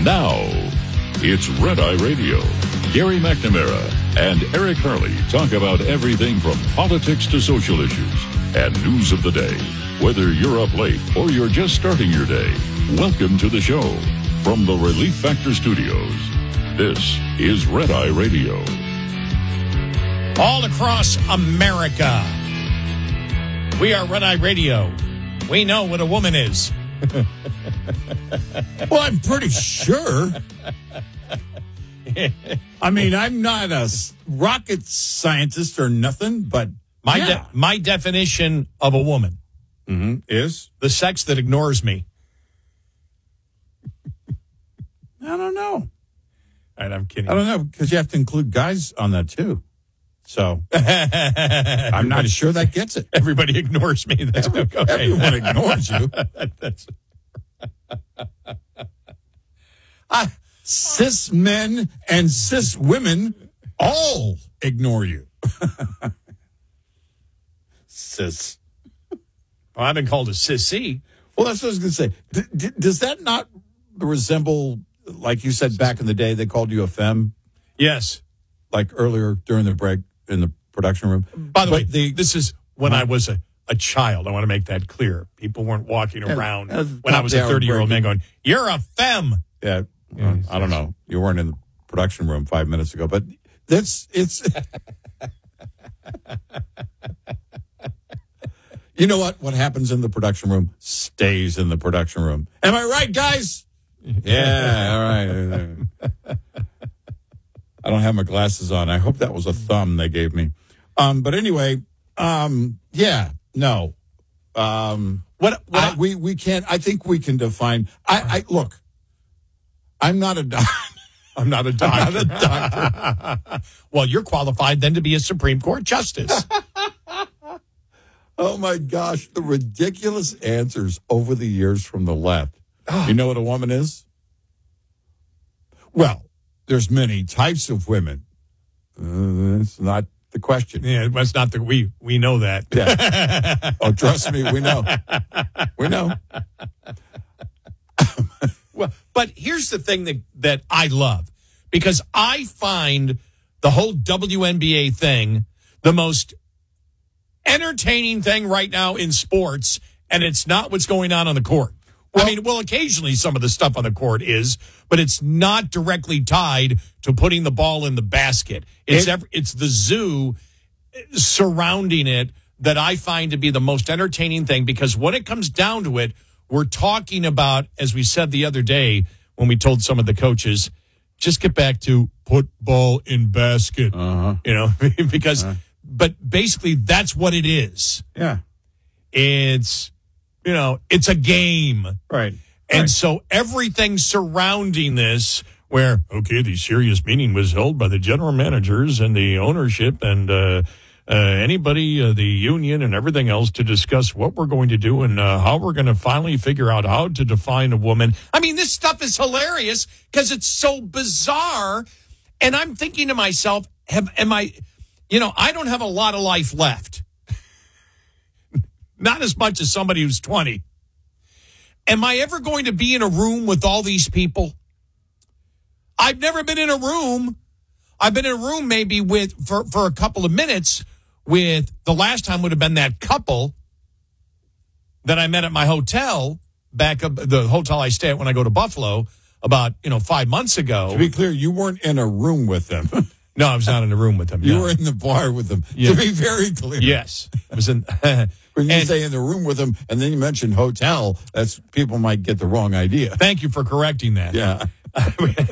Now, it's Red Eye Radio. Gary McNamara and Eric Harley talk about everything from politics to social issues and news of the day. Whether you're up late or you're just starting your day, welcome to the show. From the Relief Factor Studios, this is Red Eye Radio. All across America, we are Red Eye Radio. We know what a woman is. Well, I'm pretty sure. I mean, I'm not a rocket scientist or nothing, but my definition of a woman is the sex that ignores me. I don't know. All right, I'm kidding. I don't know, because you have to include guys on that, too. So I'm not sure that gets it. Everybody ignores me. That's okay. Everyone ignores you. Cis men and cis women all ignore you. Cis. Well, I've been called a sissy. Well, that's what I was going to say. Does that not resemble, like you said back in the day, they called you a femme? Yes. Like earlier during the break in the production room. By the way, this is when I was a child. I want to make that clear. People weren't walking around when I was a 30-year-old man going, "You're a femme." Yeah. I don't know. You weren't in the production room 5 minutes ago, but it's you know what? What happens in the production room stays in the production room. Am I right, guys? Yeah, all right. I don't have my glasses on. I hope that was a thumb they gave me. But anyway, yeah, no. We can't. I think we can define. I look. I'm not a doctor. I'm not a doctor. Well, you're qualified then to be a Supreme Court justice. Oh, my gosh. The ridiculous answers over the years from the left. You know what a woman is? Well, there's many types of women. That's not the question. Yeah, it's not that we know that. Yeah. Oh, trust me, we know. We know. Well, but here's the thing that I love, because I find the whole WNBA thing the most entertaining thing right now in sports, and it's not what's going on the court. Well, occasionally some of the stuff on the court is, but it's not directly tied to putting the ball in the basket. It's the zoo surrounding it that I find to be the most entertaining thing, because when it comes down to it, we're talking about, as we said the other day when we told some of the coaches, just get back to put ball in basket, because, but basically that's what it is. Yeah. It's, it's a game. Right. And so everything surrounding this, where, okay, the serious meeting was held by the general managers and the ownership and anybody, the union and everything else, to discuss what we're going to do and how we're going to finally figure out how to define a woman. I mean, this stuff is hilarious because it's so bizarre. And I'm thinking to myself, I don't have a lot of life left. Not as much as somebody who's 20. Am I ever going to be in a room with all these people? I've never been in a room. I've been in a room maybe for a couple of minutes with, the last time would have been that couple that I met at my hotel, back up the hotel I stay at when I go to Buffalo, about 5 months ago. To be clear, you weren't in a room with them. No, I was not in a room with them. You were in the bar with them. Yeah. To be very clear. Yes. I was in. When you say in the room with them and then you mention hotel, people might get the wrong idea. Thank you for correcting that. Yeah.